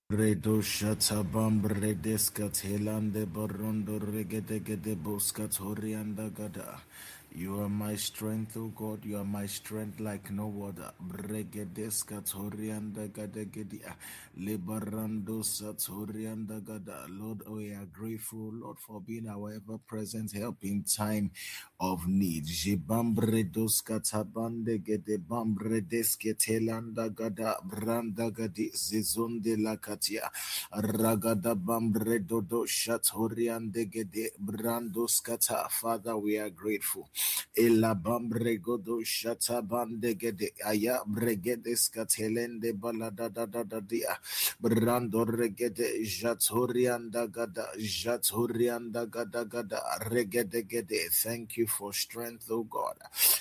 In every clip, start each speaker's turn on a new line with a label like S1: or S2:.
S1: Redo shata bambre deskat helande barondo regedegede boskat horianda gada. You are my strength, O God. You are my strength like no other. Bregedeskat horianda gada gedia. Lebarando sat horianda gada. Lord, we are grateful, Lord, for being our ever-present help in time of need. Jibambre doskat habande gede bambre desket helanda gada. Branda gadi zizonde laka Ragada bambre dodo shatorian degede brandos kata. Father, we are grateful. Ela bambre godo shata bandegede aya bregedes katelende balada da da da dia brando regede jatorian da gada gada regede gede. Thank you for strength, O God.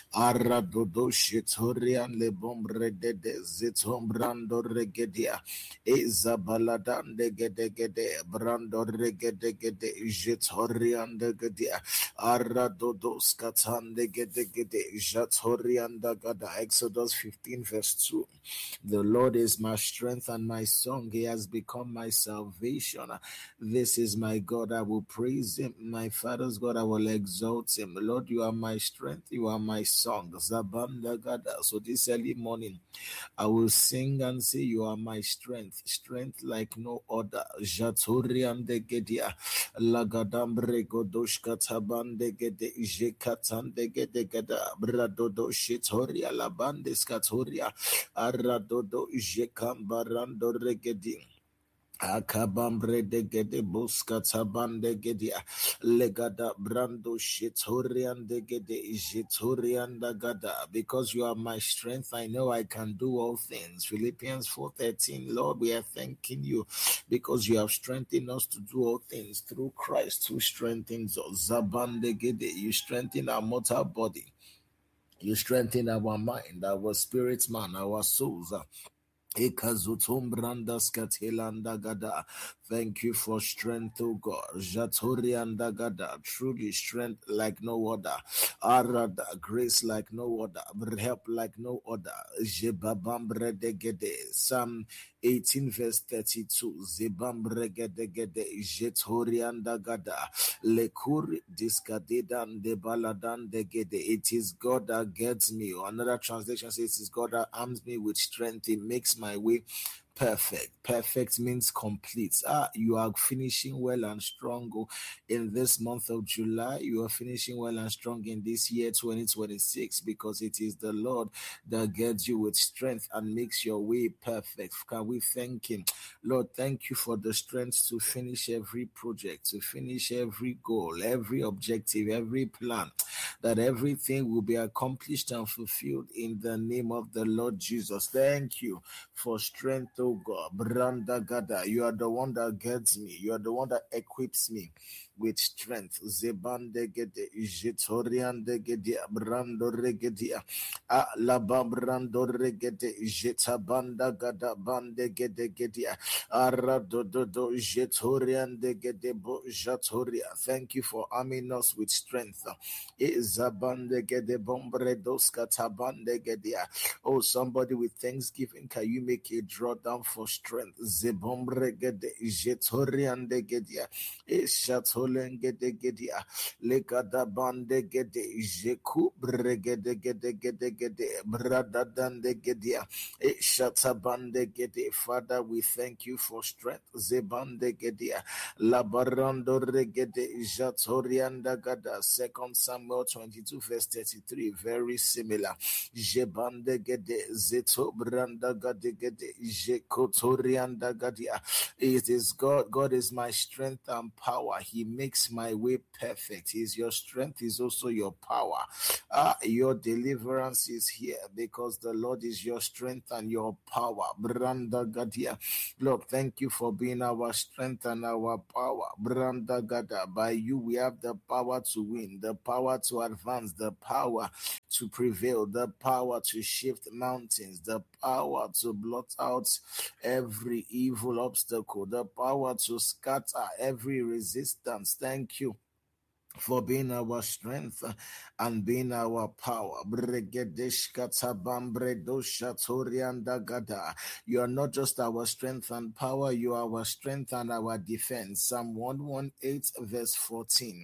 S1: Aradodo shitorian le bombre de zitom brando regedia. Ezabaladan de gede gede brando regede gede jetorian de gede aradodos katan de gede gede jatorian da gada. Exodus 15 verse 2. The Lord is my strength and my song. He has become my salvation. This is my God. I will praise him. My father's God, I will exalt him. Lord, you are my strength. You are my song. Zabanda gada. So this early morning, I will sing and say, you are my strength, strength like no other. Jaturian de Gedia, Lagadambre Godoshka Taban de Gede, Jekatan de Gede Gada, Bradodo Shitoria, Labandes Katoria, Aradodo Jekambarando Regedi. Akabambre de gede buska tabande gedia legada brando shitorian de gede jitorian da gada. Because you are my strength, I know I can do all things. Philippians 4:13. Lord, we are thanking you because you have strengthened us to do all things through Christ who strengthens us. Zabande gede, you strengthen our mortal body. You strengthen our mind, our spirit, man, our souls. Ekazutumbrandas katelanda gada. Thank you for strength, O God. Jatorianda gada. Truly strength like no other. Arada, grace like no other. Help like no other. Jebabambre de gede. Psalm 18 verse 32. Zebambre gede gede. Jetorianda gada. Lekur diskadedan de baladan de gede. It is God that gets me. Another translation says it is God that arms me with strength. It makes my way perfect. Perfect means complete. You are finishing well and strong in this month of July. You are finishing well and strong in this year 2026 because it is the Lord that gets you with strength and makes your way perfect. Can we thank him? Lord, thank you for the strength to finish every project, to finish every goal, every objective, every plan, that everything will be accomplished and fulfilled in the name of the Lord Jesus. Thank you for strength, oh God. Branda Gada, you are the one that gets me. You are the one that equips me with strength. Zebande Gede, Jitorian de Gede, Brando Regedia, Alaba Brando Regede, Jetabanda Gada, Bande Gede Gedia, Aradodo, Jetorian de Gede, Bo Jatoria. Thank you for arming us with strength. Izabande Gede, Bombre Doska Tabande Gedia. Oh, somebody with thanksgiving, can you make a drawdown for strength? Zebomregede, Jetoriande Gedia, Eshatolengede Gedia, Lekada Bande Gede, Jeku Bregede Gede Gede Gede, Bradadande Gedia, Eshatabande Gede. Father, we thank you for strength. Zebande Gedia, Labarando Regede, Jatorianda Gada. 2 Samuel 22, verse 33, very similar. Jebande gede zeto branda gade gede jekotorianda gadia. It is God. God is my strength and power. He makes my way perfect. Is your strength is also your power. Your deliverance is here because the Lord is your strength and your power. Branda gadia. Lord, thank you for being our strength and our power. Branda gada. By you we have the power to win, the power to advance, the power to prevail, the power to shift mountains, the power to blot out every evil obstacle, the power to scatter every resistance. Thank you for being our strength and being our power. You are not just our strength and power, you are our strength and our defense. Psalm 118 verse 14.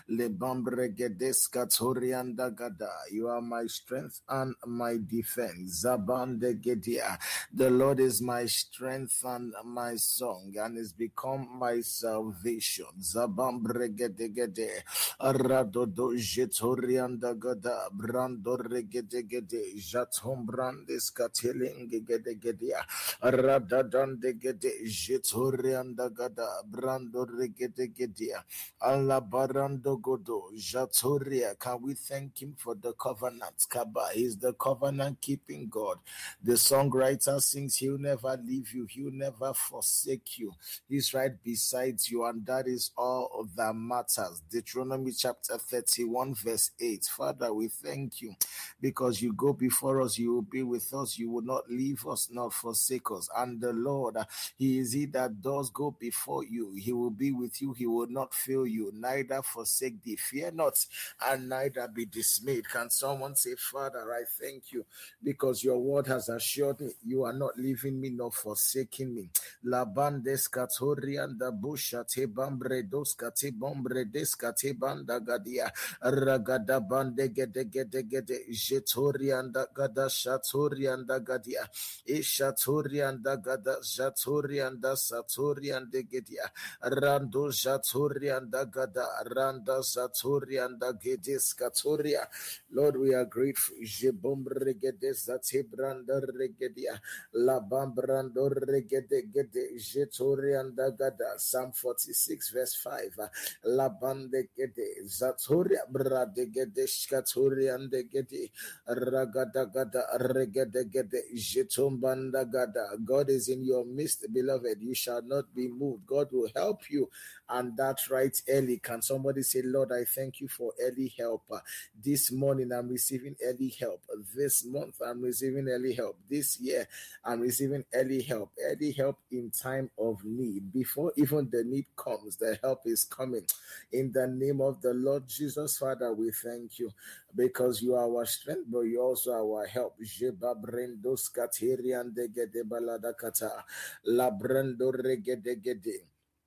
S1: You are my strength and my defense. The Lord is my strength and my song, and is become my salvation. Aradodo jetorianda gada brando regedegede jatom brandes kateling gedegedia aradadan degede jetorianda gada brando regedegedia alla barando godo jatoria. Can we thank him for the covenant? Kaba is the covenant keeping God. The songwriter sings, he'll never leave you, he'll never forsake you. He's right beside you, and that is all that matters. Deuteronomy chapter 31 verse 8. Father, we thank you because you go before us, you will be with us, you will not leave us, not forsake us. And the Lord, he is he that does go before you. He will be with you, he will not fail you, neither forsake thee. Fear not, and neither be dismayed. Can someone say, Father, I thank you because your word has assured me you are not leaving me nor forsaking me. Labandes katorianda busha te bambre dos kate bombre des kate banda gadia ragada bande gede gede gede jetorianda gada shatorianda gadia ishatorianda gada jatorianda satorianda gedia rando jatorianda gada randa satorianda gedes katoria. Lord, we are grateful. Jebombre gede zate branda regedia la bambrando regede gede jetorianda gada. Psalm 46 verse 5. La bande gede zatoria brade gede shkatorianda gede ragada gada regede gede jetombanda gada. God is in your midst, beloved. You shall not be moved. God will help you, and that's right early. Can somebody say, Lord, I thank you for early help. This morning I'm receiving early help. This month I'm receiving early help. This year I'm receiving early help in time of need. Before even the need comes, the help is coming. In the name of the Lord Jesus, Father, we thank you because you are our strength, but you also our help. Jeba brendo skaterian de gede balada kata la brendo regede gede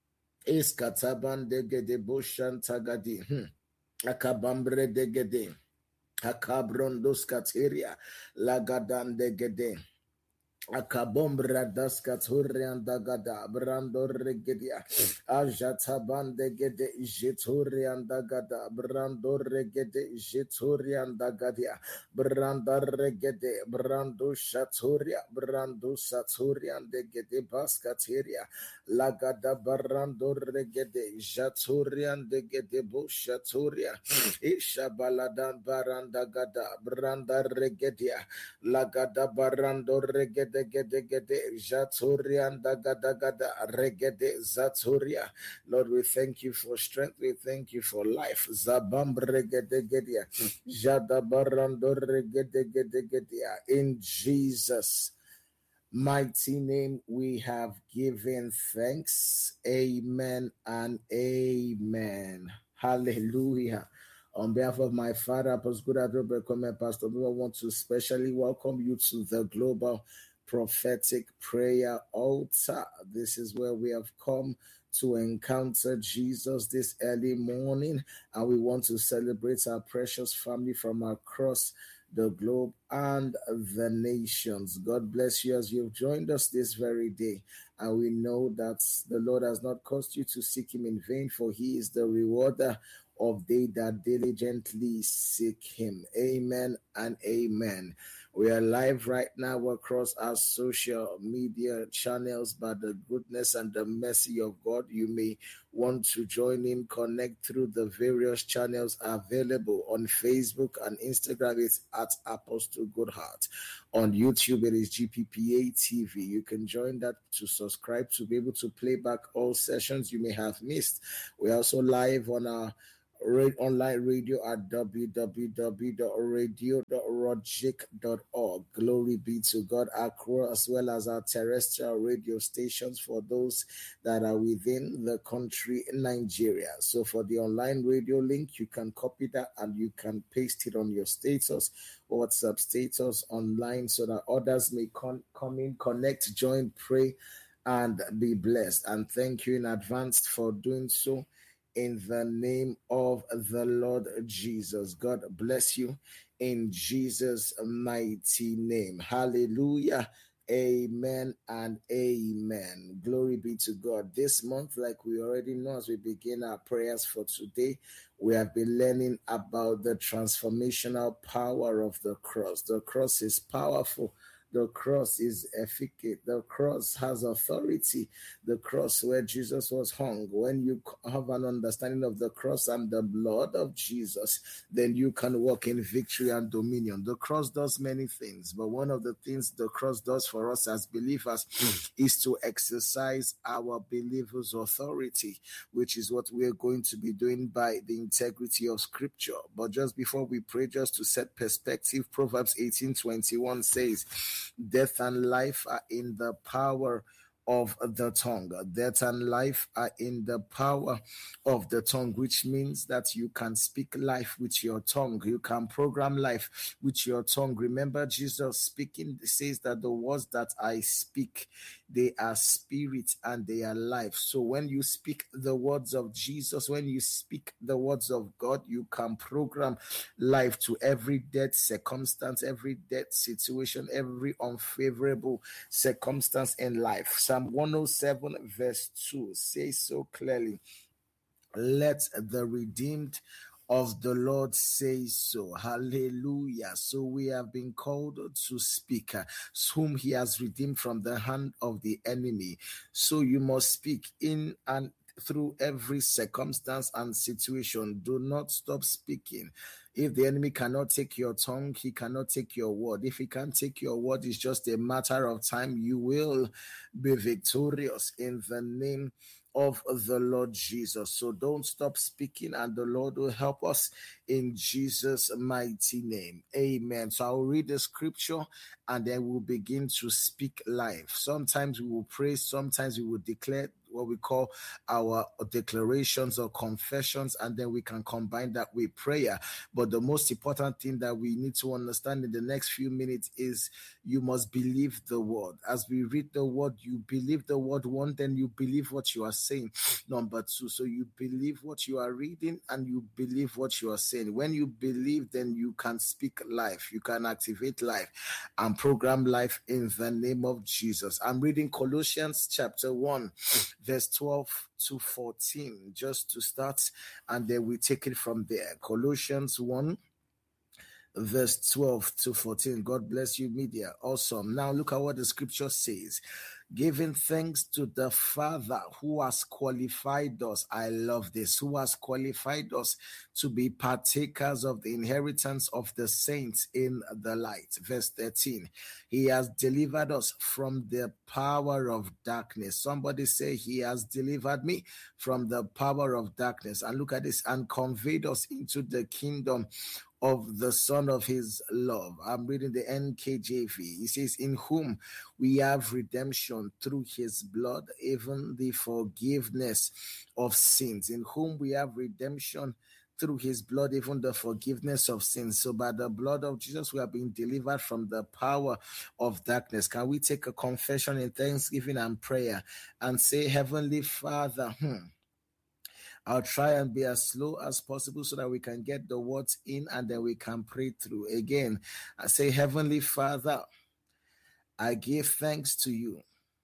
S1: eskataban de gede boshan tagadi akabambre de gede akabrondo skateria lagadan de gede Akabombra daskaturian dagada brando regedia ajataban de gede jeturian dagada brando regede jeturian dagadia branda regede brando shaturia brando saturian de gede baskateria lagada brando regede jaturian de gede bushaturia ishabaladan baranda gada branda regedia lagada barando regede gede Zaturianda gada gada regede Zaturia. Lord, we thank you for strength. We thank you for life. Zabam regede gedia Jada barando regede gedia. In Jesus' mighty name we have given thanks. Amen and amen. Hallelujah. On behalf of my father, Apostle Good Pastor, we want to specially welcome you to the Global Prophetic Prayer Altar. This is where we have come to encounter Jesus this early morning, and we want to celebrate our precious family from across the globe and the nations. God bless you as you've joined us this very day. And we know that the Lord has not caused you to seek him in vain, for he is the rewarder of they that diligently seek him. Amen and amen. We are live right now across our social media channels. By the goodness and the mercy of God, you may want to join in, connect through the various channels available. On Facebook and Instagram, it's at Apostle Goodheart. On YouTube, it is GPPA TV. You can join that to subscribe to be able to play back all sessions you may have missed. We're also live on our online radio at www.radio.rojik.org. Glory be to God, Accra, as well as our terrestrial radio stations for those that are within the country in Nigeria. So for the online radio link, you can copy that and you can paste it on your status, WhatsApp status online, so that others may come in, connect, join, pray, and be blessed. And thank you in advance for doing so in the name of the Lord Jesus. God bless you in Jesus' mighty name. Hallelujah. Amen and amen. Glory be to God. This month, like we already know, as we begin our prayers for today, we have been learning about the transformational power of the cross. The cross is powerful. The cross is efficacious. The cross has authority. The cross where Jesus was hung. When you have an understanding of the cross and the blood of Jesus, then you can walk in victory and dominion. The cross does many things, but one of the things the cross does for us as believers is to exercise our believers' authority, which is what we are going to be doing by the integrity of Scripture. But just before we pray, just to set perspective, Proverbs 18:21 says, death and life are in the power of the tongue. Death and life are in the power of the tongue, which means that you can speak life with your tongue. You can program life with your tongue. Remember, Jesus speaking says that the words that I speak, they are spirit and they are life. So when you speak the words of Jesus, when you speak the words of God, you can program life to every dead circumstance, every dead situation, every unfavorable circumstance in life. Psalm 107 verse 2 says so clearly, let the redeemed of the Lord say so. Hallelujah. So we have been called to speak, whom he has redeemed from the hand of the enemy. So you must speak in and through every circumstance and situation. Do not stop speaking. If the enemy cannot take your tongue, he cannot take your word. If he can't take your word, it's just a matter of time. You will be victorious in the name of the Lord Jesus. So don't stop speaking, and the Lord will help us in Jesus' mighty name. Amen. So I'll read the scripture and then we'll begin to speak life. Sometimes we will pray, sometimes we will declare what we call our declarations or confessions, and then we can combine that with prayer. But the most important thing that we need to understand in the next few minutes is you must believe the word. As we read the word, you believe the word, one, then you believe what you are saying. Number two, so you believe what you are reading and you believe what you are saying. When you believe, then you can speak life. You can activate life and program life in the name of Jesus. I'm reading Colossians chapter 1, verse 12 to 14, just to start, and then we take it from there. Colossians 1, verse 12 to 14. God bless you, media. Awesome. Now look at what the scripture says. Giving thanks to the Father who has qualified us. I love this. Who has qualified us to be partakers of the inheritance of the saints in the light. Verse 13. He has delivered us from the power of darkness. Somebody say, he has delivered me from the power of darkness. And look at this. And conveyed us into the kingdom of the Son of his love. I'm reading the NKJV. He says, in whom we have redemption through his blood, even the forgiveness of sins. In whom we have redemption through his blood, even the forgiveness of sins. So by the blood of Jesus, we are being delivered from the power of darkness. Can we take a confession in thanksgiving and prayer and say, Heavenly Father, I'll try and be as slow as possible so that we can get the words in and then we can pray through. Again, I say, Heavenly Father, I give thanks to you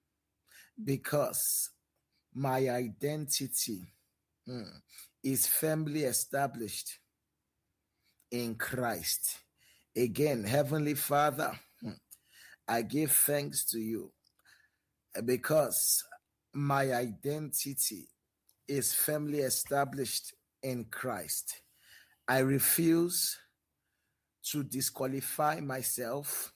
S1: because my identity is firmly established in Christ. Again, Heavenly Father, I give thanks to you because my identity is firmly established in Christ. I refuse to disqualify myself,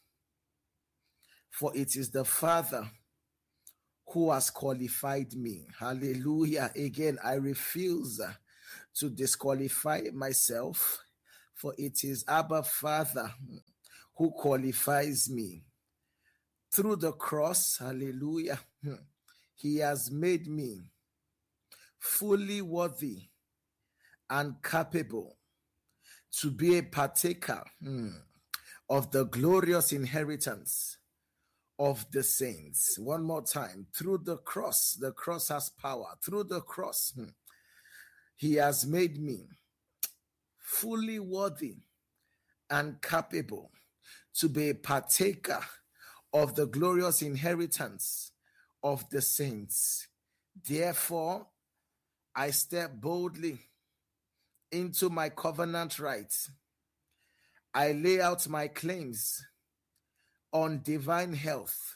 S1: for it is the Father who has qualified me. Hallelujah. Again, I refuse to disqualify myself, for it is Abba Father who qualifies me. Through the cross, hallelujah, he has made me fully worthy and capable to be a partaker of the glorious inheritance of the saints. One more time. Through the cross has power. Through the cross, he has made me fully worthy and capable to be a partaker of the glorious inheritance of the saints. Therefore, I step boldly into my covenant rights. I lay out my claims on divine health,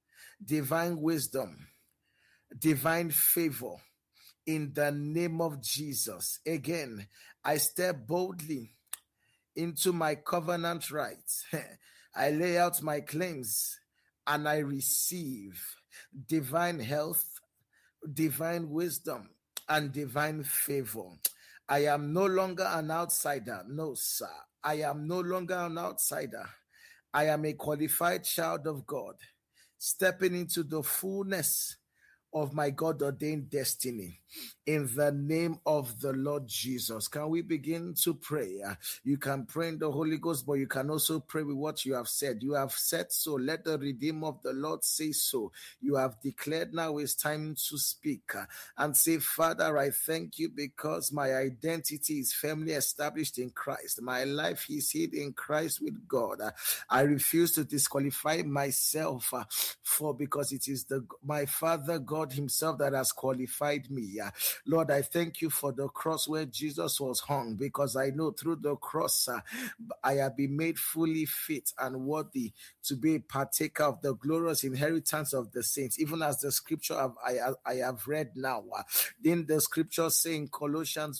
S1: divine wisdom, divine favor in the name of Jesus. Again, I step boldly into my covenant rights. I lay out my claims and I receive divine health, divine wisdom, and divine favor. I am no longer an outsider. No, sir. I am no longer an outsider. I am a qualified child of God, stepping into the fullness of my God-ordained destiny in the name of the Lord Jesus. Can we begin to pray? You can pray in the Holy Ghost, but you can also pray with what you have said. You have said so. Let the Redeemer of the Lord say so. You have declared now it's time to speak and say, Father, I thank you because my identity is firmly established in Christ. My life is hid in Christ with God. I refuse to disqualify myself because it is my Father God himself that has qualified me. Lord, I thank you for the cross where Jesus was hung, because I know through the cross I have been made fully fit and worthy to be a partaker of the glorious inheritance of the saints, even as the scripture I have read now. In the scripture saying Colossians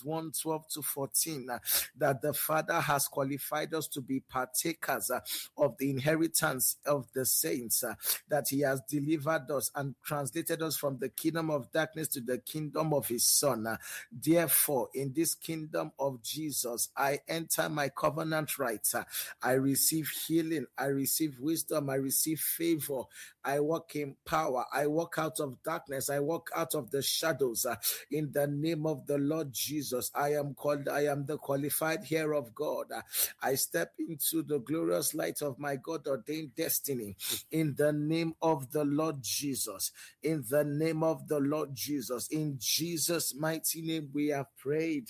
S1: 1:12-14 that the Father has qualified us to be partakers of the inheritance of the saints, that he has delivered us and translated us from the kingdom of darkness to the kingdom of his Son. Therefore, in this kingdom of Jesus, I enter my covenant rights. I receive healing. I receive wisdom. I receive favor. I walk in power. I walk out of darkness. I walk out of the shadows. In the name of the Lord Jesus, I am the qualified heir of God. I step into the glorious light of my God-ordained destiny. In the name of the Lord Jesus. In the name of the Lord Jesus. In Jesus' mighty name we have prayed.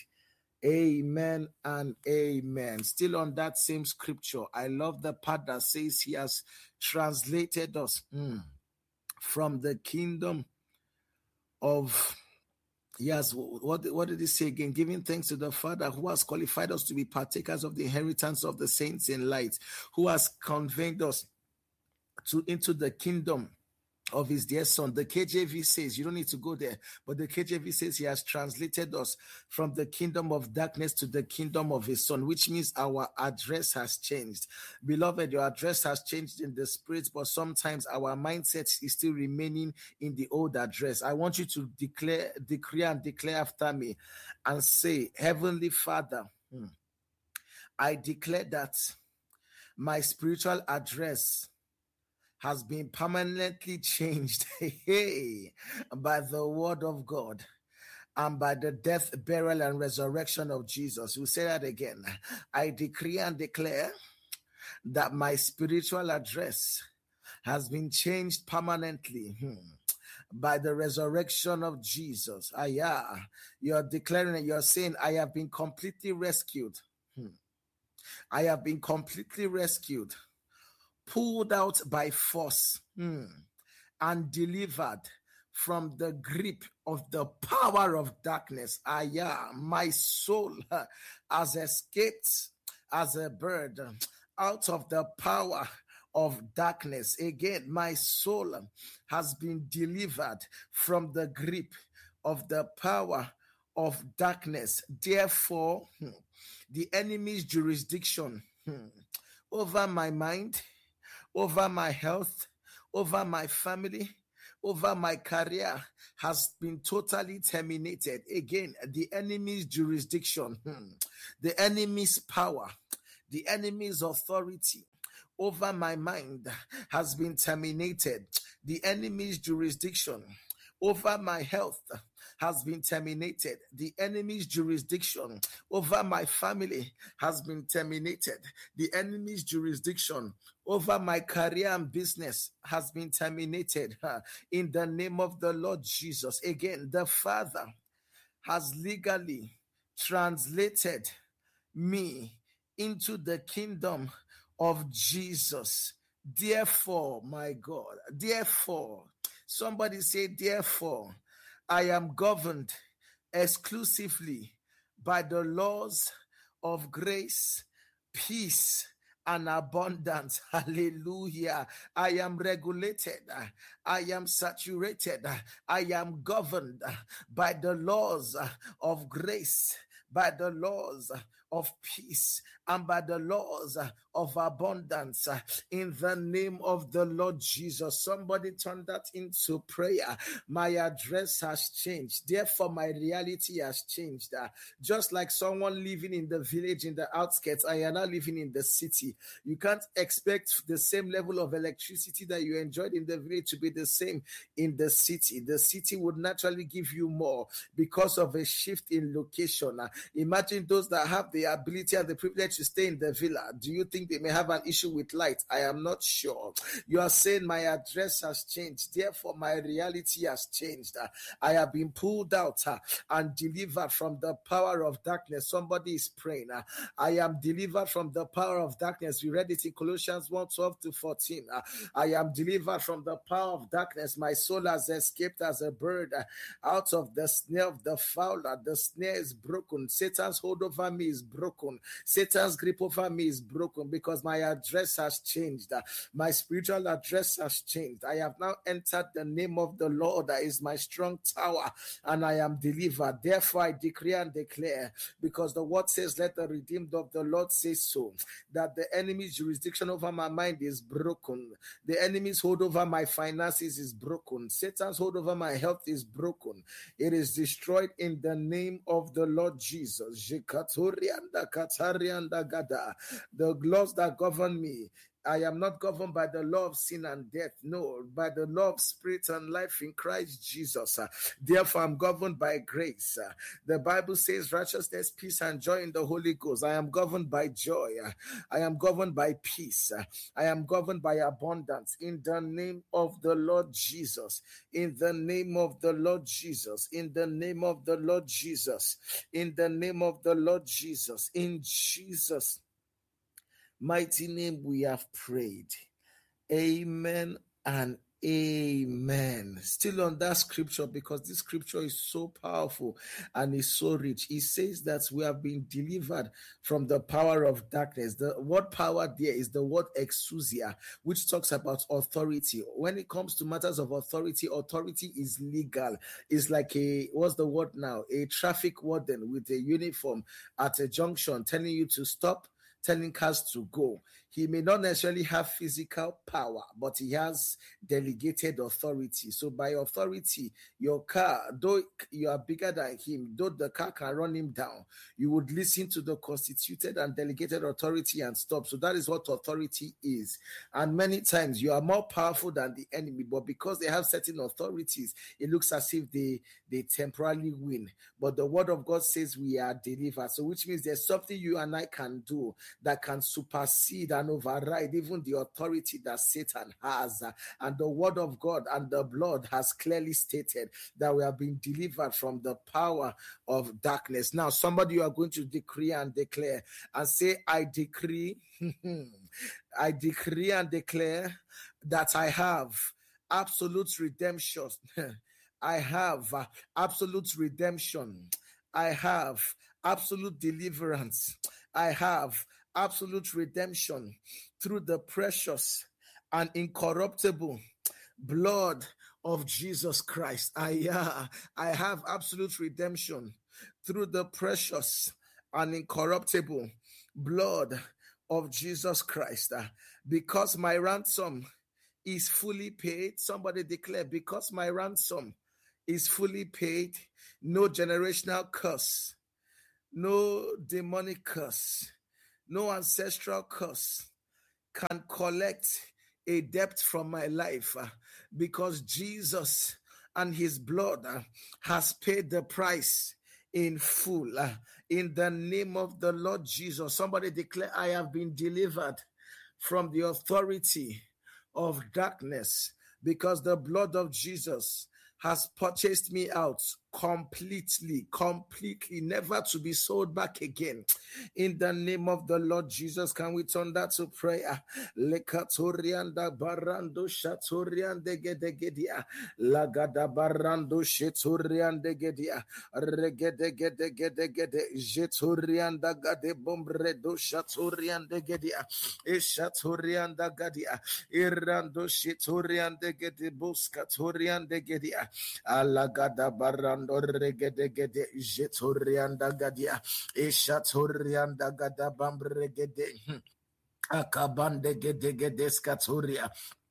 S1: Amen and amen. Still on that same scripture, I love the part that says he has translated us from the kingdom of, yes, what did he say again? Giving thanks to the Father who has qualified us to be partakers of the inheritance of the saints in light, who has conveyed us into the kingdom of his dear Son. The KJV says, you don't need to go there, but the KJV says he has translated us from the kingdom of darkness to the kingdom of his Son, which means our address has changed. Beloved, your address has changed in the spirit, but sometimes our mindset is still remaining in the old address. I want you to decree and declare after me and say, Heavenly Father, I declare that my spiritual address has been permanently changed by the word of God and by the death, burial, and resurrection of Jesus. We'll say that again. I decree and declare that my spiritual address has been changed permanently by the resurrection of Jesus. You're declaring it. You're saying, I have been completely rescued. I have been completely rescued, pulled out by force and delivered from the grip of the power of darkness. My soul has escaped as a bird out of the power of darkness. Again, my soul has been delivered from the grip of the power of darkness. Therefore, the enemy's jurisdiction over my mind, over my health, over my family, over my career has been totally terminated. Again, the enemy's jurisdiction, the enemy's power, the enemy's authority over my mind has been terminated. The enemy's jurisdiction over my health has been terminated. The enemy's jurisdiction over my family has been terminated. The enemy's jurisdiction over my career and business has been terminated. In the name of the Lord Jesus. Again, the Father has legally translated me into the kingdom of Jesus. Therefore, my God, therefore, somebody say, therefore, I am governed exclusively by the laws of grace, peace, and abundance. Hallelujah. I am regulated. I am saturated. I am governed by the laws of grace, by the laws of peace, and by the laws of abundance. In the name of the Lord Jesus. Somebody turn that into prayer. My address has changed. Therefore, my reality has changed. Just like someone living in the village, in the outskirts, I am now living in the city. You can't expect the same level of electricity that you enjoyed in the village to be the same in the city. The city would naturally give you more because of a shift in location. Imagine those that have the ability and the privilege to stay in the villa. Do you think they may have an issue with light? I am not sure. You are saying my address has changed. Therefore, my reality has changed. I have been pulled out and delivered from the power of darkness. Somebody is praying. I am delivered from the power of darkness. We read it in Colossians 1:12-14. I am delivered from the power of darkness. My soul has escaped as a bird out of the snare of the fowler. The snare is broken. Satan's hold over me is broken. Satan's grip over me is broken because my address has changed. My spiritual address has changed. I have now entered the name of the Lord that is my strong tower, and I am delivered. Therefore, I decree and declare, because the word says, let the redeemed of the Lord say so, that the enemy's jurisdiction over my mind is broken. The enemy's hold over my finances is broken. Satan's hold over my health is broken. It is destroyed in the name of the Lord Jesus. The laws that govern me, I am not governed by the law of sin and death, no, by the law of spirit and life in Christ Jesus. Therefore, I'm governed by grace. The Bible says righteousness, peace, and joy in the Holy Ghost. I am governed by joy. I am governed by peace. I am governed by abundance in the name of the Lord Jesus. In the name of the Lord Jesus. In the name of the Lord Jesus. In the name of the Lord Jesus. In Jesus' mighty name we have prayed. Amen and amen. Still on that scripture, because this scripture is so powerful and is so rich. It says that we have been delivered from the power of darkness. The word power there is the word exousia, which talks about authority. When it comes to matters of authority, authority is legal. It's like what's the word now? A traffic warden with a uniform at a junction telling you to stop, telling cars to go. He may not necessarily have physical power, but he has delegated authority. So by authority, your car, though you are bigger than him, though the car can run him down, you would listen to the constituted and delegated authority and stop. So that is what authority is. And many times you are more powerful than the enemy, but because they have certain authorities, it looks as if they temporarily win. But the word of God says we are delivered. So which means there's something you and I can do that can supersede and override even the authority that Satan has. And the word of God and the blood has clearly stated that we have been delivered from the power of darkness. Now, somebody, you are going to decree and declare and say, I decree, I decree and declare that I have absolute redemption. I have absolute redemption. I have absolute deliverance. I have absolute redemption through the precious and incorruptible blood of Jesus Christ. I have absolute redemption through the precious and incorruptible blood of Jesus Christ, because my ransom is fully paid. Somebody declare, because my ransom is fully paid, no generational curse, no demonic curse, no ancestral curse can collect a debt from my life, because Jesus and his blood has paid the price in full. In the name of the Lord Jesus, somebody declare, I have been delivered from the authority of darkness, because the blood of Jesus has purchased me out completely, never to be sold back again. In the name of the Lord Jesus, can we turn that to prayer? Lekatorianda barando shatoriande gedegedia, lagada barando shetoriande gedia, regedegedegedegede, jetorianda gade bombredo shatoriande gedia, eshatorianda gadia, irando shetoriande gede boskatoriande gedia, alagada barando regedegede jetorianda gadia, eshatorianda gada bambregede, akabande gede skatoria,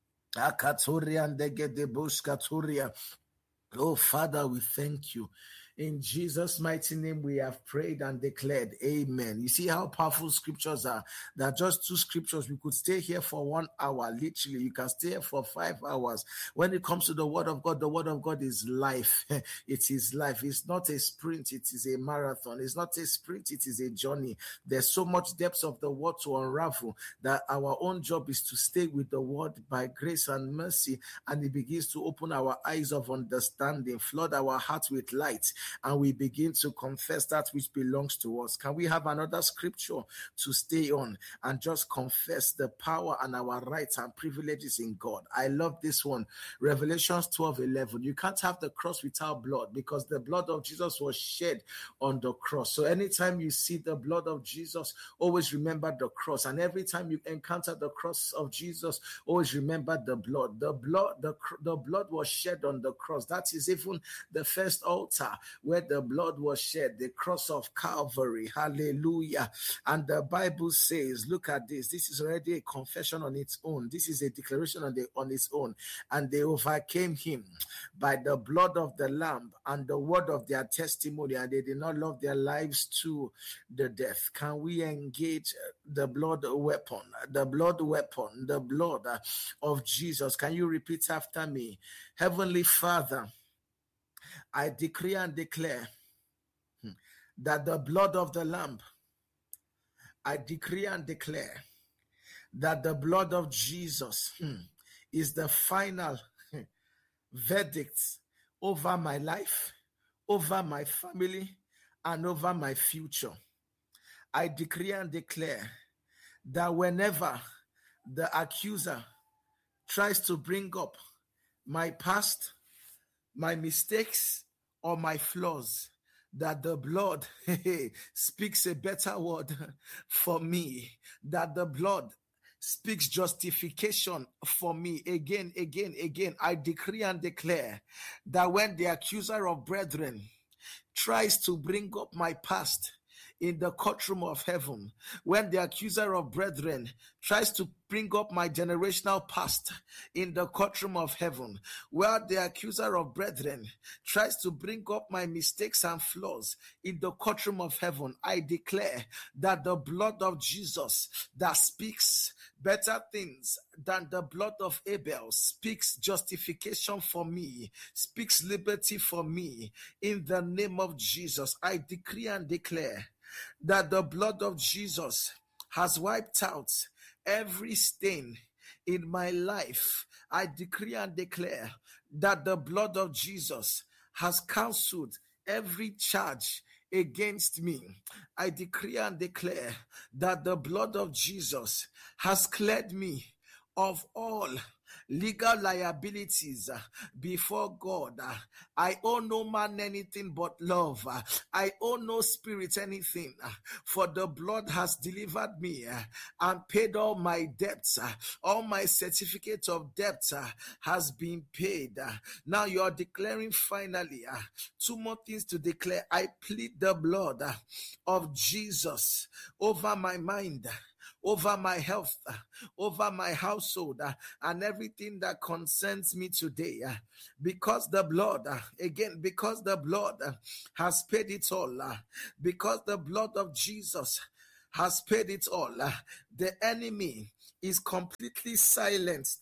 S1: akatoriande gede buskatoria. Oh, Father, we thank you. In Jesus' mighty name, we have prayed and declared, amen. You see how powerful scriptures are? That just 2 scriptures, we could stay here for 1 hour. Literally, you can stay here for 5 hours. When it comes to the word of God is life. It is life. It's not a sprint. It is a marathon. It's not a sprint. It is a journey. There's so much depth of the word to unravel that our own job is to stay with the word by grace and mercy. And it begins to open our eyes of understanding, flood our hearts with light, and we begin to confess that which belongs to us. Can we have another scripture to stay on and just confess the power and our rights and privileges in God? I love this one. Revelations 12:11. You can't have the cross without blood, because the blood of Jesus was shed on the cross. So anytime you see the blood of Jesus, always remember the cross. And every time you encounter the cross of Jesus, always remember the blood. The blood was shed on the cross. That is even the first altar where the blood was shed, the cross of Calvary. Hallelujah. And the Bible says, look at this. This is already a confession on its own. This is a declaration on its own. And they overcame him by the blood of the Lamb and the word of their testimony, and they did not love their lives to the death. Can we engage the blood weapon, the blood of Jesus? Can you repeat after me? Heavenly Father, I decree and declare that the blood of the Lamb, I decree and declare that the blood of Jesus is the final verdict over my life, over my family, and over my future. I decree and declare that whenever the accuser tries to bring up my past, my mistakes, or my flaws, that the blood speaks a better word for me, that the blood speaks justification for me. Again, I decree and declare that when the accuser of brethren tries to bring up my past in the courtroom of heaven, when the accuser of brethren tries to bring up my generational past in the courtroom of heaven, where the accuser of brethren tries to bring up my mistakes and flaws in the courtroom of heaven, I declare that the blood of Jesus that speaks better things than the blood of Abel speaks justification for me, speaks liberty for me. In the name of Jesus, I decree and declare that the blood of Jesus has wiped out every stain in my life. I decree and declare that the blood of Jesus has cancelled every charge against me. I decree and declare that the blood of Jesus has cleared me of all legal liabilities before God. I owe no man anything but love. I owe no spirit anything, for the blood has delivered me and paid all my debts. All my certificate of debt has been paid. Now you are declaring finally 2 more things to declare. I plead the blood of Jesus over my mind, over my health, over my household, and everything that concerns me today. Because the blood, because the blood has paid it all. Because the blood of Jesus has paid it all. The enemy is completely silenced,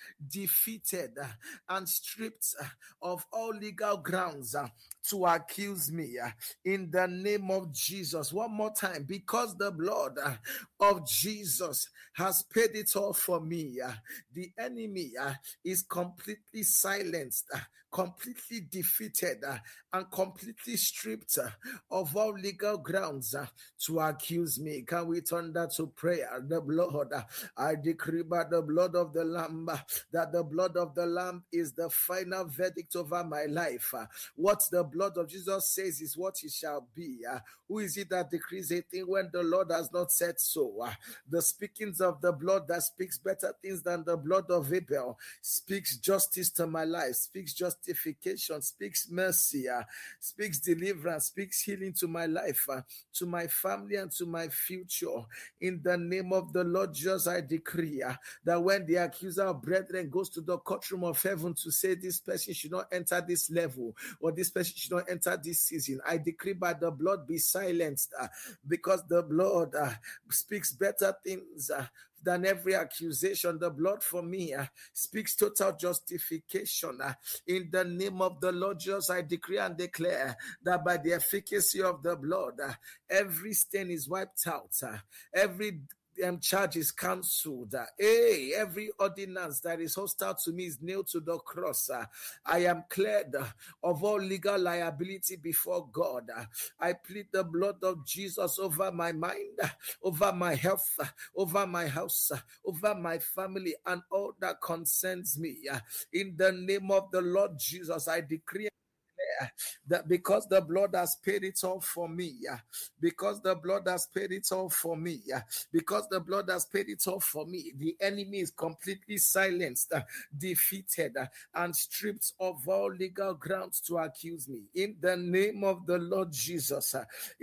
S1: defeated, and stripped of all legal grounds to accuse me in the name of Jesus. One more time, because the blood of Jesus has paid it all for me, the enemy is completely silenced, completely defeated, and completely stripped of all legal grounds to accuse me. Can we turn that to prayer? The blood, I decree by the blood of the Lamb that the blood of the Lamb is the final verdict over my life. What the blood of Jesus says is what it shall be. Who is it that decrees a thing when the Lord has not said so? The speakings of the blood that speaks better things than the blood of Abel speaks justice to my life, speaks justification, speaks mercy, speaks deliverance, speaks healing to my life, to my family, and to my future. In the name of the Lord Jesus, I decree that when the accuser of brethren goes to the courtroom of heaven to say this person should not enter this level or this person should not enter this season, I decree by the blood be silenced, because the blood speaks better things than every accusation. The blood for me speaks total justification. In the name of the Lord Jesus, I decree and declare that by the efficacy of the blood, every stain is wiped out, every charge is cancelled. Every ordinance that is hostile to me is nailed to the cross. I am cleared of all legal liability before God. I plead the blood of Jesus over my mind, over my health, over my house, over my family, and all that concerns me. In the name of the Lord Jesus, I decree that because the blood has paid it all for me, because the blood has paid it all for me, because the blood has paid it all for me, the enemy is completely silenced, defeated, and stripped of all legal grounds to accuse me. In the name of the Lord Jesus,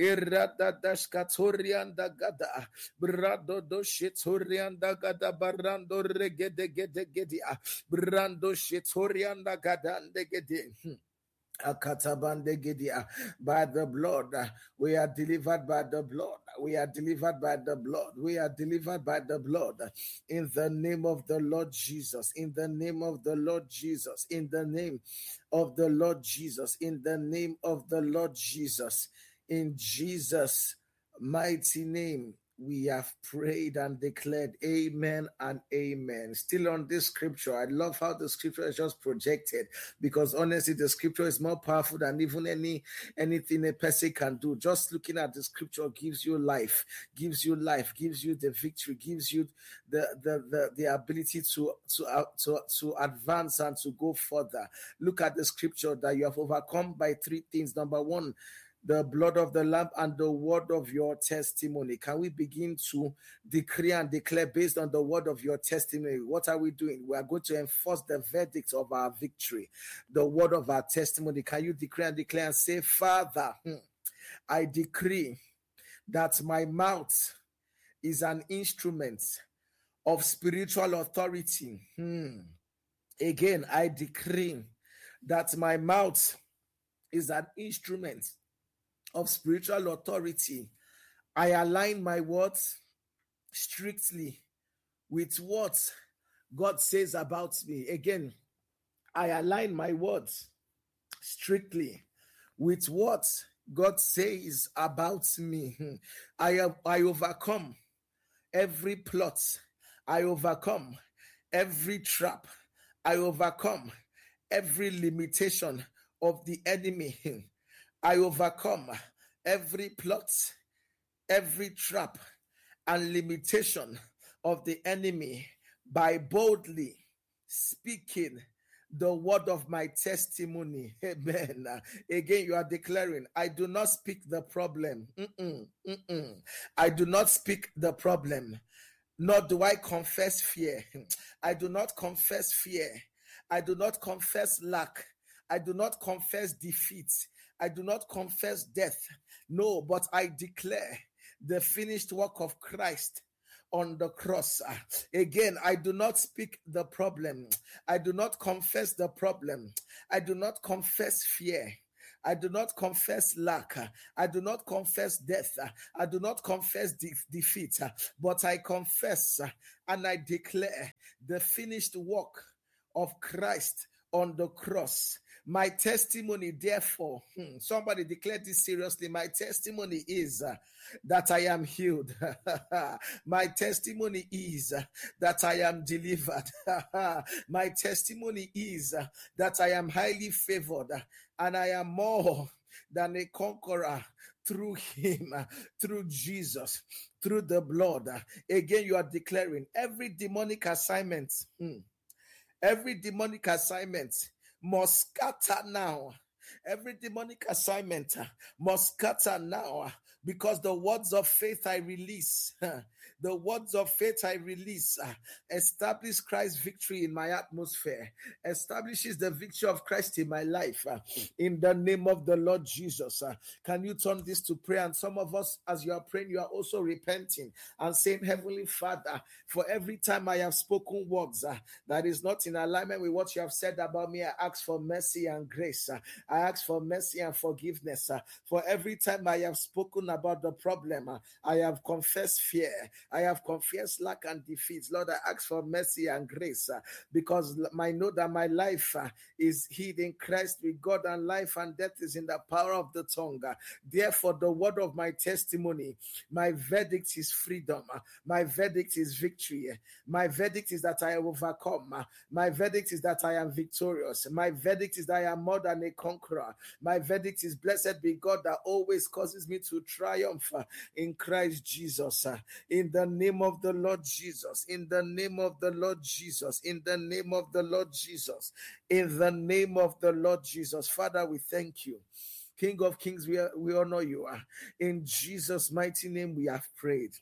S1: by the blood, we are delivered by the blood. We are delivered by the blood. We are delivered by the blood. In the name of the Lord Jesus. In the name of the Lord Jesus. In the name of the Lord Jesus. In the name of the Lord Jesus. In Jesus' mighty name, we have prayed and declared amen and amen. Still on this scripture, I love how the scripture is just projected, because honestly, the scripture is more powerful than even anything a person can do. Just looking at the scripture gives you life, gives you the victory, gives you the ability to advance and to go further. Look at the scripture that you have overcome by three things. Number one, the blood of the Lamb and the word of your testimony. Can we begin to decree and declare based on the word of your testimony? What are we doing? We are going to enforce the verdict of our victory, the word of our testimony. Can you decree and declare and say, Father, I decree that my mouth is an instrument of spiritual authority. Again, I decree that my mouth is an instrument of spiritual authority. I align my words strictly with what God says about me. Again, I align my words strictly with what God says about me. I overcome every plot. I overcome every trap. I overcome every limitation of the enemy. I overcome every plot, every trap, and limitation of the enemy by boldly speaking the word of my testimony. Amen. Again, you are declaring, I do not speak the problem. I do not speak the problem, nor do I confess fear. I do not confess fear. I do not confess lack. I do not confess defeat. I do not confess death. No, but I declare the finished work of Christ on the cross. Again, I do not speak the problem. I do not confess the problem. I do not confess fear. I do not confess lack. I do not confess death. I do not confess defeat. But I confess and I declare the finished work of Christ on the cross. My testimony, therefore, somebody declare this seriously. My testimony is that I am healed. My testimony is that I am delivered. My testimony is that I am highly favored and I am more than a conqueror through him, through Jesus, through the blood. Again, you are declaring every demonic assignment. Every demonic assignment must scatter now. Every demonic assignment must scatter now because the words of faith I release, the words of faith I release, establish Christ's victory in my atmosphere, establishes the victory of Christ in my life, in the name of the Lord Jesus. Can you turn this to prayer? And some of us, as you are praying, you are also repenting and saying, Heavenly Father, for every time I have spoken words that is not in alignment with what you have said about me, I ask for mercy and grace. I ask for mercy and forgiveness. For every time I have spoken about the problem, I have confessed fear. I have confessed lack and defeat. Lord, I ask for mercy and grace because I know that my life is hid in Christ with God, and life and death is in the power of the tongue. Therefore, the word of my testimony, my verdict is freedom. My verdict is victory. My verdict is that I have overcome. My verdict is that I am victorious. My verdict is that I am more than a conqueror. My verdict is blessed be God that always causes me to triumph in Christ Jesus. In the name of the Lord Jesus. In the name of the Lord Jesus. In the name of the Lord Jesus. In the name of the Lord Jesus. Father, we thank you. King of Kings, we honor you. In Jesus' mighty name we have prayed.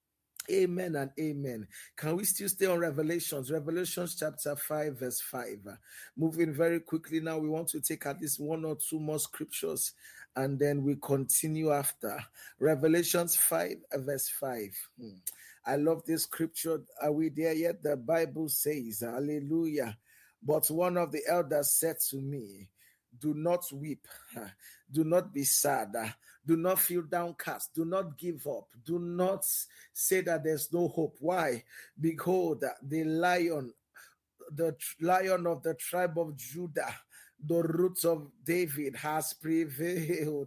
S1: Amen and amen. Can we still stay on Revelations? Revelations chapter 5 verse 5. Moving very quickly now, we want to take at least one or two more scriptures and then we continue after. Revelations 5 verse 5. I love this scripture. Are we there yet? The Bible says, hallelujah. But one of the elders said to me, do not weep, do not be sad, do not feel downcast, do not give up, do not say that there's no hope. Why? Behold, the lion of the tribe of Judah, the roots of David has prevailed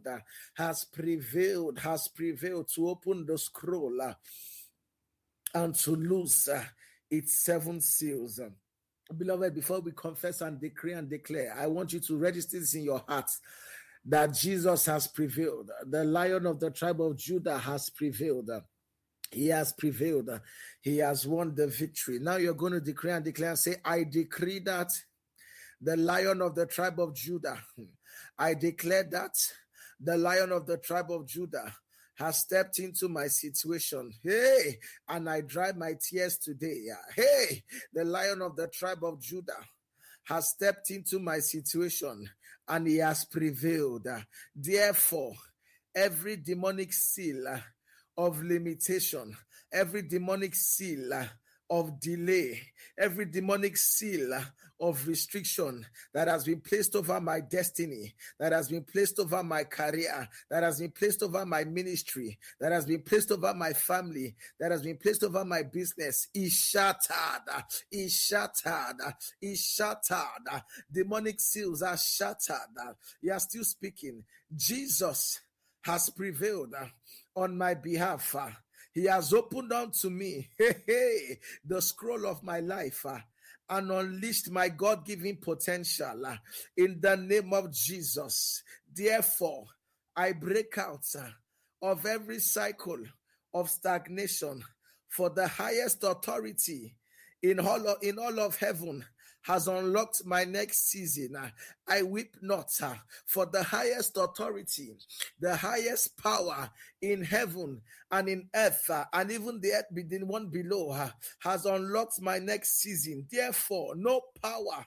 S1: to open the scroll and to loose its 7 seals. Beloved, before we confess and decree and declare, I want you to register this in your heart that Jesus has prevailed. The Lion of the tribe of Judah has prevailed. He has prevailed. He has won the victory. Now you're going to decree and declare and say, I decree that the Lion of the tribe of Judah, I declare that the Lion of the tribe of Judah has stepped into my situation. Hey, and I dry my tears today. Hey, the Lion of the tribe of Judah has stepped into my situation and he has prevailed. Therefore, every demonic seal of limitation, every demonic seal of delay, every demonic seal of restriction that has been placed over my destiny, that has been placed over my career, that has been placed over my ministry, that has been placed over my family, that has been placed over my business, is shattered, is shattered, is shattered. Demonic seals are shattered. You are still speaking. Jesus has prevailed on my behalf. He has opened unto me the scroll of my life and unleashed my God-given potential in the name of Jesus. Therefore, I break out of every cycle of stagnation, for the highest authority in all of heaven has unlocked my next season. I weep not, for the highest authority, the highest power in heaven and in earth, and even the one below, has unlocked my next season. Therefore, no power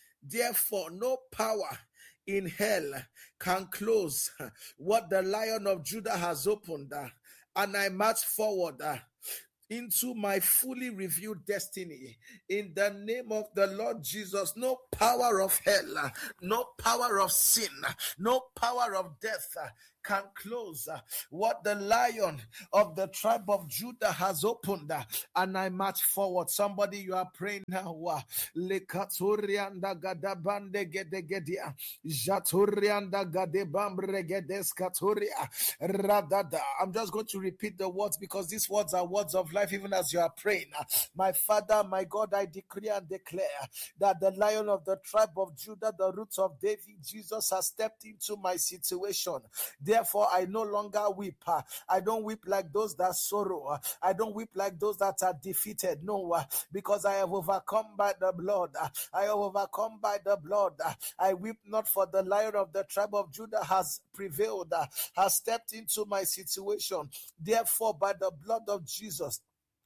S1: in hell can close what the Lion of Judah has opened. And I march forward into my fully revealed destiny. In the name of the Lord Jesus, no power of hell, no power of sin, no power of death can close what the Lion of the tribe of Judah has opened, and I march forward. Somebody, you are praying now. I'm just going to repeat the words because these words are words of life, even as you are praying. My Father, my God, I decree and declare that the Lion of the tribe of Judah, the roots of David, Jesus, has stepped into my situation. Therefore, I no longer weep. I don't weep like those that sorrow. I don't weep like those that are defeated. No, because I have overcome by the blood. I have overcome by the blood. I weep not, for the Lion of the tribe of Judah has prevailed, has stepped into my situation. Therefore, by the blood of Jesus,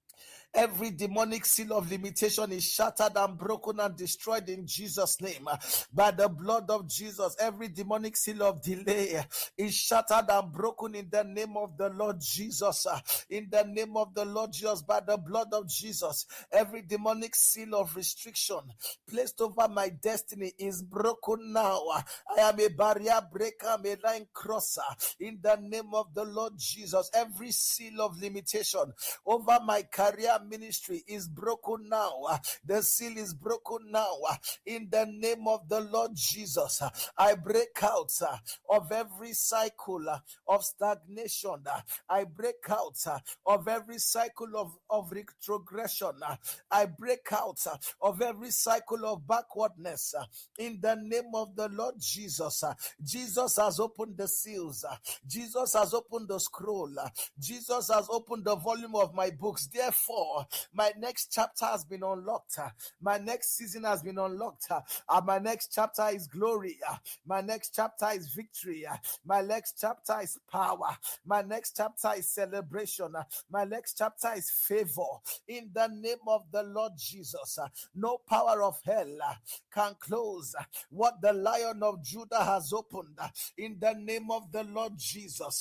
S1: every demonic seal of limitation is shattered and broken and destroyed in Jesus' name. By the blood of Jesus, every demonic seal of delay is shattered and broken in the name of the Lord Jesus. In the name of the Lord Jesus, by the blood of Jesus, every demonic seal of restriction placed over my destiny is broken now. I am a barrier breaker, I'm a line crosser. In the name of the Lord Jesus, every seal of limitation over my career ministry is broken now. The seal is broken now. In the name of the Lord Jesus, I break out of every cycle of stagnation. I break out of every cycle of retrogression. I break out of every cycle of backwardness. In the name of the Lord Jesus, Jesus has opened the seals. Jesus has opened the scroll. Jesus has opened the volume of my books. Therefore, my next chapter has been unlocked. My next season has been unlocked. My next chapter is glory. My next chapter is victory. My next chapter is power. My next chapter is celebration. My next chapter is favor. In the name of the Lord Jesus, no power of hell can close what the Lion of Judah has opened. In the name of the Lord Jesus.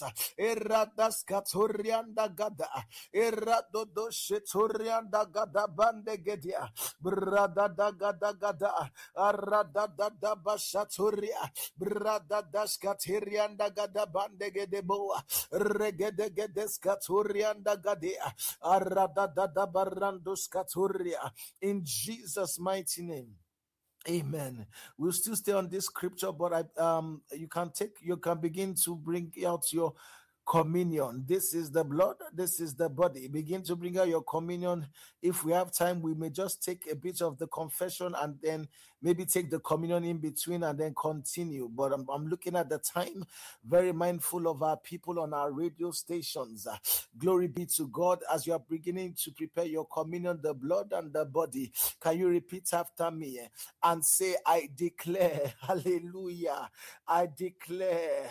S1: Torianda gada bande gedia brada da gada gada arada da da bashaturia brada daskatirianda gada bande gedeboa regede gedeskaturianda gadia arada da da baranduskaturia. In Jesus' mighty name. Amen. We'll still stay on this scripture, but you can begin to bring out your communion. This is the blood, this is the body. Begin to bring out your communion. If we have time, we may just take a bit of the confession and then maybe take the communion in between and then continue. But I'm looking at the time, very mindful of our people on our radio stations. Glory be to God. As you are beginning to prepare your communion, the blood and the body, can you repeat after me and say, I declare, hallelujah, I declare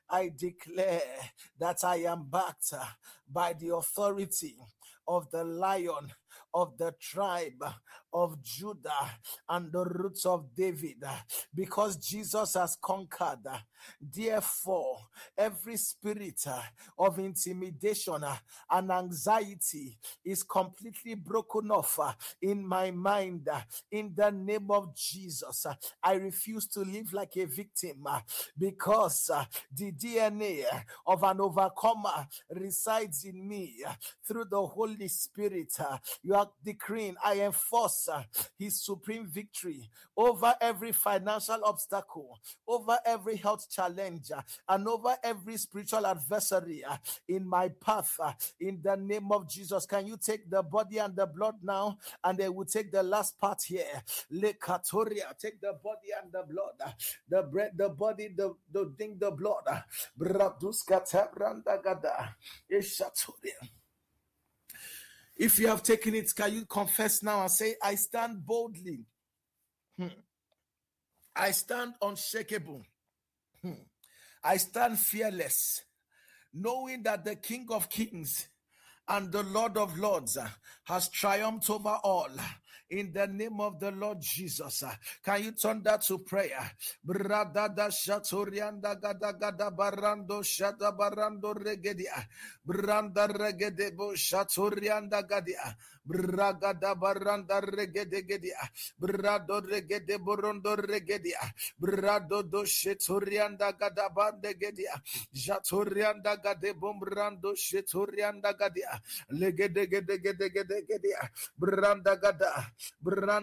S1: that I am backed by the authority of the Lion of the tribe of Judah and the roots of David, because Jesus has conquered. Therefore, every spirit of intimidation and anxiety is completely broken off in my mind. In the name of Jesus, I refuse to live like a victim, because the DNA of an overcomer resides in me through the Holy Spirit. You are decreeing, I enforce his supreme victory over every financial obstacle, over every health challenge, and over every spiritual adversary in my path. In the name of Jesus, can you take the body and the blood now? And they will take the last part here. Lekatoria, take the body and the blood, the bread, the body, the thing, the blood. Braduskata brandagada. Eshatoria. If you have taken it, can you confess now and say, I stand boldly. I stand unshakable. I stand fearless, knowing that the King of Kings and the Lord of Lords has triumphed over all. in the name of the Lord Jesus. Can you turn that to prayer? Bradada shatorianda gada gada barando shada barando regedia. Branda regedebo shatorianda gadia. Bragada baranda regedegedia. Brado regede borondo regedia. Brado do shetorianda gada bandegedia. Jatorianda gade bombrando shetorianda gadia. Legedegedegedegedegedea. Branda gada. Branda